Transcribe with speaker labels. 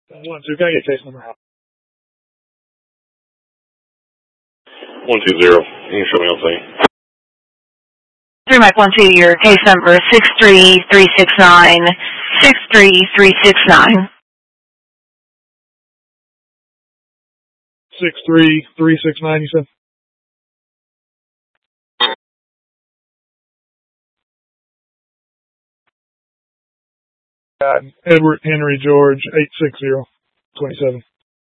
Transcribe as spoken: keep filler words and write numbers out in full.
Speaker 1: One, two, can I get case number?
Speaker 2: One, two, zero. You can show me on thing.
Speaker 3: Three Mike One Two, your case number six three three six nine six three three six nine.
Speaker 1: Six three three six nine. You said. Uh, Edward Henry George eight six zero twenty seven.